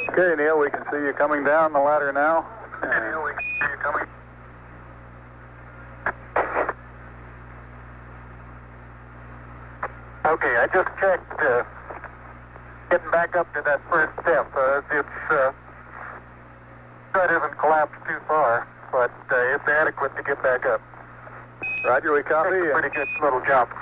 Okay, Neil, we can see you coming down the ladder now. Okay, Neil, we can see you coming. Okay, I just checked getting back up to that first step. It hasn't collapsed too far, but it's adequate to get back up. Roger, we copy. Pretty good little jump.